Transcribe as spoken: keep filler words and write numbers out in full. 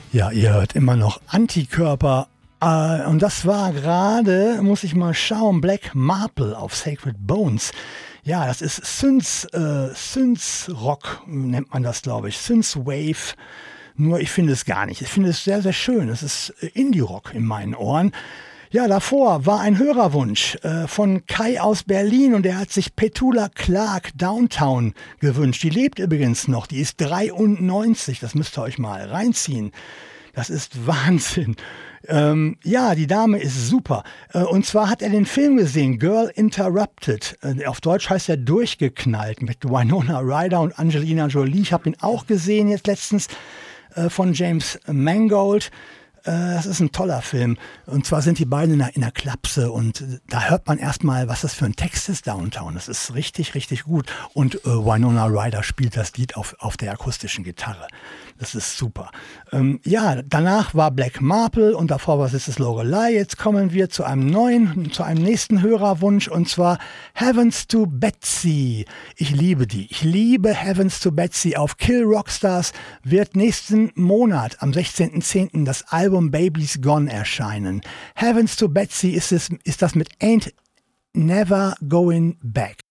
Ja, ihr hört immer noch Antikörper. Äh, und das war gerade, muss ich mal schauen, Black Marble auf Sacred Bones. Ja, das ist Synths, äh, Synths Rock, nennt man das, glaube ich. Synths Wave. Nur ich finde es gar nicht. Ich finde es sehr, sehr schön. Es ist Indie-Rock in meinen Ohren. Ja, davor war ein Hörerwunsch äh, von Kai aus Berlin und der hat sich Petula Clark Downtown gewünscht. Die lebt übrigens noch, die ist dreiundneunzig, das müsst ihr euch mal reinziehen. Das ist Wahnsinn. Ähm, ja, die Dame ist super. Äh, und zwar hat er den Film gesehen, Girl Interrupted. Äh, auf Deutsch heißt er Durchgeknallt mit Winona Ryder und Angelina Jolie. Ich habe ihn auch gesehen jetzt letztens äh, von James Mangold. Das ist ein toller Film. Und zwar sind die beiden in einer, in einer Klapse und da hört man erstmal, was das für ein Text ist, Downtown. Das ist richtig, richtig gut. Und äh, Winona Ryder spielt das Lied auf, auf der akustischen Gitarre. Das ist super. Ähm, ja, danach war Black Marble und davor war This is Lorelei. Jetzt kommen wir zu einem neuen, zu einem nächsten Hörerwunsch und zwar Heavens to Betsy. Ich liebe die. Ich liebe Heavens to Betsy. Auf Kill Rockstars wird nächsten Monat am sechzehnten zehnten das Album Baby's Gone erscheinen. Heavens to Betsy ist, es, ist das mit Ain't Never Going Back.